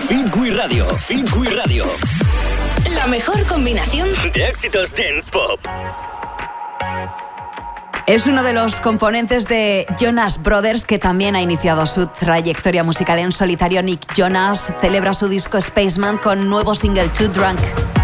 Fit We Radio. Fit We Radio. La mejor combinación de éxitos dance pop. Es uno de los componentes de Jonas Brothers que también ha iniciado su trayectoria musical en solitario. Nick Jonas celebra su disco Spaceman con nuevo single Too Drunk.